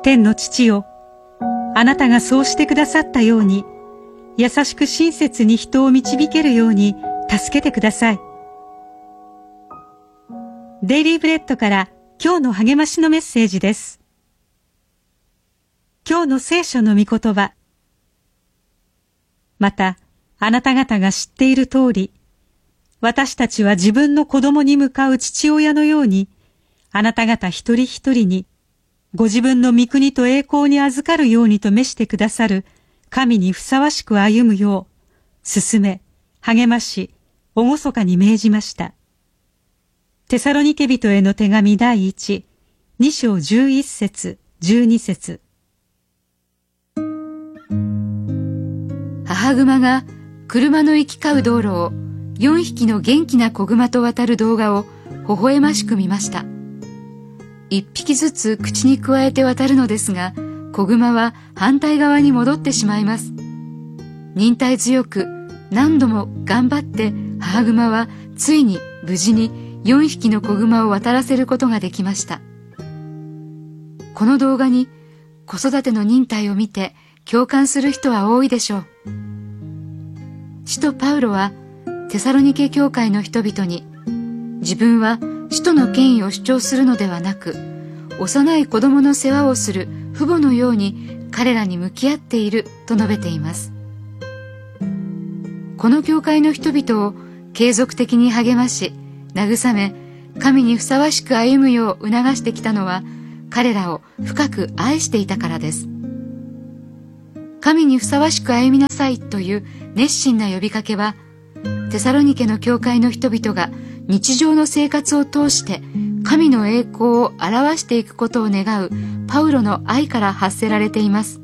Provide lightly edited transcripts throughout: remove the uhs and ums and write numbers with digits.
天の父よ、あなたがそうしてくださったように、優しく親切に人を導けるように助けてください。デイリーブレッドから今日の励ましのメッセージです。今日の聖書の御言葉。また、あなた方が知っている通り、私たちは自分の子供に向かう父親のように、あなた方一人一人に、ご自分の御国と栄光に預かるようにと召してくださる神にふさわしく歩むよう、進め、励まし、厳かに命じました。テサロニケ人への手紙第1、2章11節、12節。 母熊が車の行き交う道路を4匹の元気な子熊と渡る動画を微笑ましく見ました。1匹ずつ口にくわえて渡るのですが、子熊は反対側に戻ってしまいます。忍耐強く何度も頑張って母熊はついに無事に4匹の子熊を渡らせることができました。この動画に子育ての忍耐を見て共感する人は多いでしょう。使徒パウロはテサロニケ教会の人々に、自分は使徒の権威を主張するのではなく、幼い子供の世話をする父母のように彼らに向き合っていると述べています。この教会の人々を継続的に励まし、慰め、神にふさわしく歩むよう促してきたのは、彼らを深く愛していたからです。神にふさわしく歩みなさいという熱心な呼びかけは、テサロニケの教会の人々が日常の生活を通して神の栄光を表していくことを願うパウロの愛から発せられています。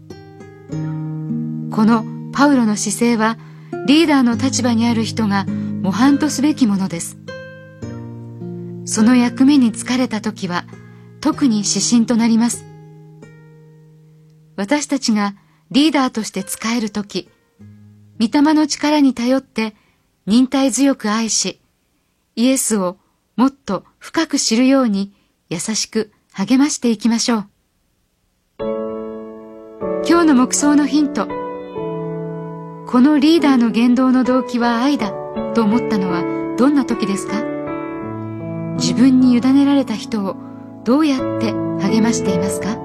このパウロの姿勢は、リーダーの立場にある人が模範とすべきものです。その役目に就れた時は特に指針となります。私たちがリーダーとして仕えるとき、御霊の力に頼って忍耐強く愛し、イエスをもっと深く知るように優しく励ましていきましょう。今日の黙想のヒント。このリーダーの言動の動機は愛だと思ったのはどんな時ですか？自分に委ねられた人をどうやって励ましていますか？